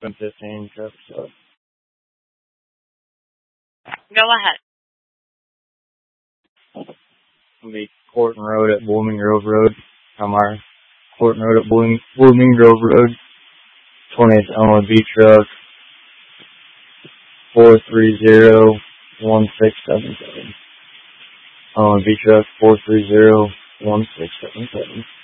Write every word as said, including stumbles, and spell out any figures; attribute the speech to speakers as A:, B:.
A: seven fifteen, traffic stop.
B: Go ahead.
A: It'll be Courtney Road at Blooming Grove Road. Tomar. Courtney Road at Blooming, Blooming Grove Road. twentieth Illinois B truck. four three zero one six seven seven. Illinois B truck four three zero one six seven seven.